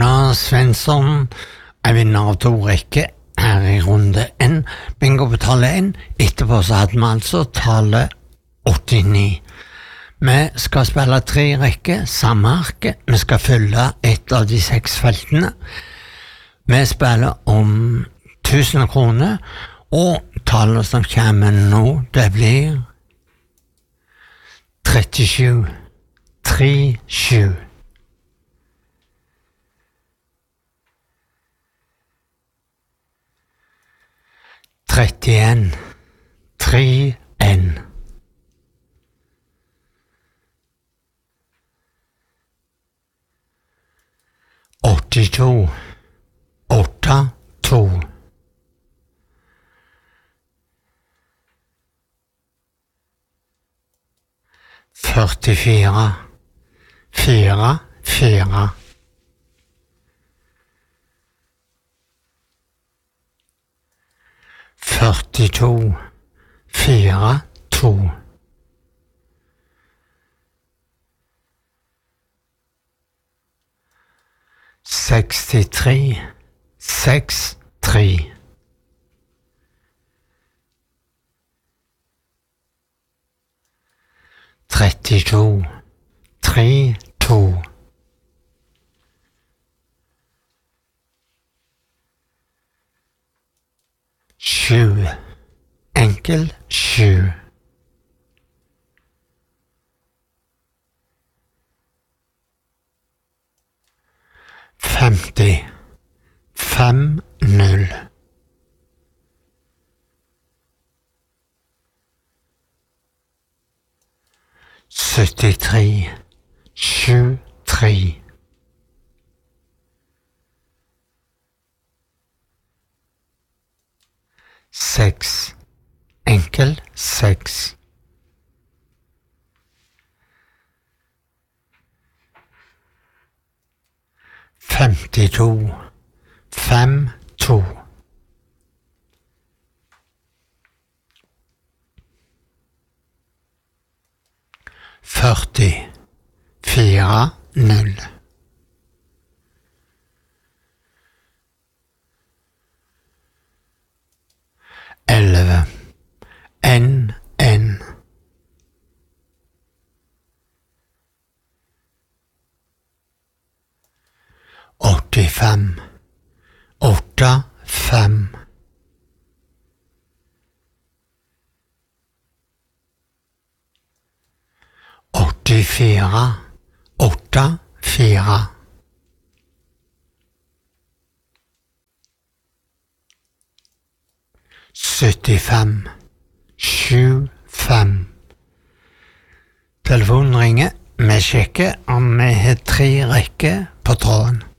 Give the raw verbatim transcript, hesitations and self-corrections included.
Jonas Svensson er vinner av to rekker her i runde en. Bingo på tallet en. Etterpå så hadde vi altså tallet åttini. Vi skal spille tre rekker, samme arke. Vi skal fylle et av de seks feltene. Vi spiller om tusen kroner, og tallet som kommer nå, det blir trettisju. tre sju. trettien. tre en. åttito. åtte to. førtifire. fire fire. førtito. fire to. sekstitre. seks tre. trettito. tre to. sju. Enkel sju. femti. fem null. syttitre. sju tre. seks. Enkel seks. femtito. fem to. førti. fire null. elleve. en en. åttifem. åtte fem. åttifire. åtte fire. syttifem. sju fem. Telefonen ringer. Vi sjekker om vi har tre rekker på tråden.